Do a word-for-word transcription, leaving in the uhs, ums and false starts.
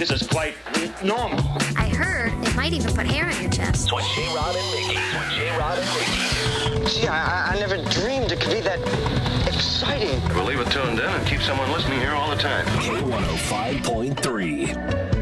This is quite normal. I heard it might even put hair on your chest. It's what J-Rod and Mickey. It's what J-Rod and Mickey. Gee, I, I never dreamed it could be that exciting. We'll leave it tuned in and keep someone listening here all the time. K one oh five point three.